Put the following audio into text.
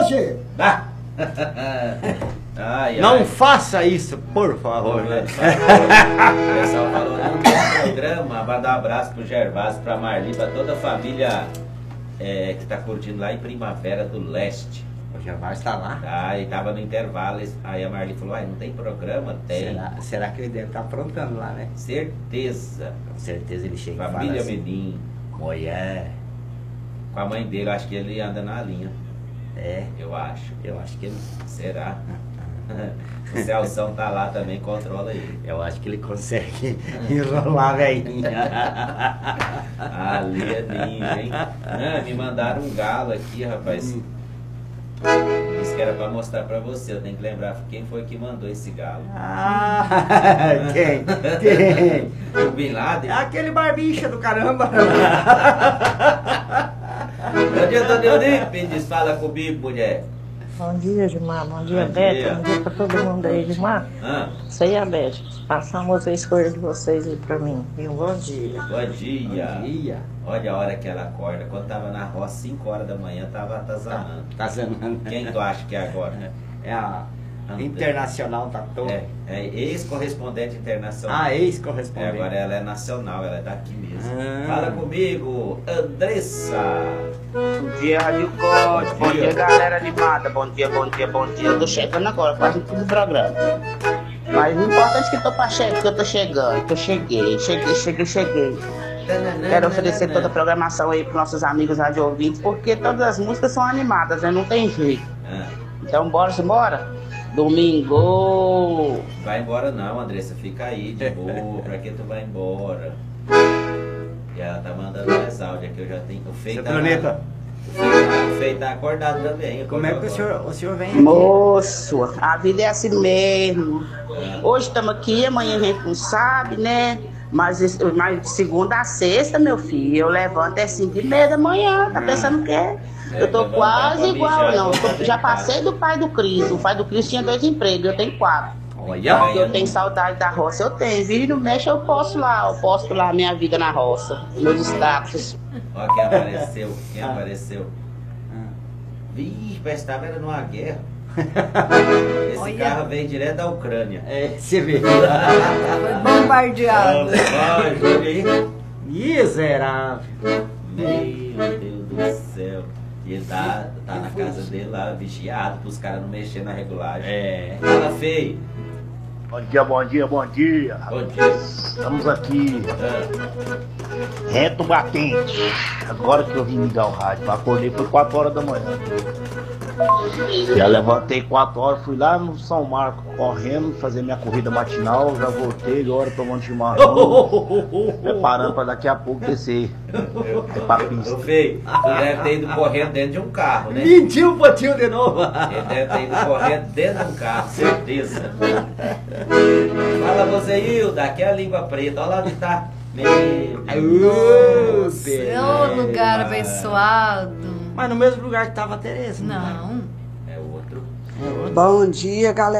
hoje. Não faça isso, por favor. O pessoal falou, não tem programa. Vai dar um abraço pro Gervásio, pra Marli, pra toda a família que tá curtindo lá em Primavera do Leste. O Gervásio tá lá? Tá, e tava no intervalo. Aí a Marli falou, não tem programa? Tem. Será que ele deve estar aprontando lá, né? Certeza. Com certeza ele chega e fala Família assim, Menin. mulher. Com a mãe dele, acho que ele anda na linha. Eu acho. Eu acho que ele... Será? O Celção tá lá também, controla ele. Eu acho que ele consegue enrolar a velhinha. Ali é ninja, hein? Me mandaram um galo aqui, rapaz. Disse que era pra mostrar pra você. Eu tenho que lembrar quem foi que mandou esse galo. Quem? O Bin Laden? É aquele barbicha do caramba. Bom dia, Tadeuzinho. Diz, fala comigo, mulher. Bom dia, Gilmar. Bom dia, Beto. Bom dia pra todo mundo aí, Gilmar. Isso aí, a Beth. Passa a música escolha de vocês aí pra mim. E um bom dia. Bom dia. Olha a hora que ela acorda. Quando tava na roça, 5 horas da manhã, tava atazanando. Atazanando. Quem tu acha que é agora? É a internacional da torre. É ex-correspondente internacional. Ex-correspondente. Agora ela é nacional, ela é daqui mesmo. Fala comigo, Andressa. Bom dia, Rádio Código. Bom dia, galera animada. Bom dia. Eu tô chegando agora, quase tudo do programa. Mas o importante é que eu tô chegando. Cheguei. Quero oferecer toda a programação aí pros nossos amigos rádio ouvintes, porque todas as músicas são animadas, né? Não tem jeito. Então bora. Domingo. Vai embora não, Andressa, fica aí de boa. Pra que tu vai embora? E ela tá mandando mais áudio aqui, eu já tenho. O Feio tá acordado também. Como é que o senhor vem aqui? Moço, a vida é assim mesmo. Hoje estamos aqui, amanhã a gente não sabe, né? Mas de segunda a sexta, meu filho, eu levanto 5h30 da manhã. Tá pensando o quê? Eu tô quase igual, não. Já passei do pai do Cris. O pai do Cris tinha 2 empregos, eu tenho 4. Olha. Eu tenho saudade da roça, eu tenho. Vira no mexe, eu posto lá minha vida na roça, meus status. Olha quem apareceu. Vixe, parece que era numa guerra. Esse carro veio direto da Ucrânia. Você vê. Foi bombardeado. Miserável. Meu Deus do céu. E ele tá na casa dele lá, vigiado, pros caras não mexerem na regulagem. Fala, Feio. Bom dia. Estamos aqui. Reto batente. Agora que eu vim ligar o rádio. Acordei foi 4 horas da manhã. Já levantei 4 horas, fui lá no São Marcos correndo, fazer minha corrida matinal. Já voltei agora tomando chimarrão, preparando para daqui a pouco descer. Pra pista. Ô, Feio, tu deve ter ido correndo dentro de um carro, né? Mentiu o potinho de novo. Ele deve ter ido correndo dentro de um carro, certeza. Fala você, Hilda, que é a língua preta, olha lá onde tá. Meu Deus. Seu lugar abençoado. Mas no mesmo lugar que tava a Tereza. Não. É outro. Bom dia, galera.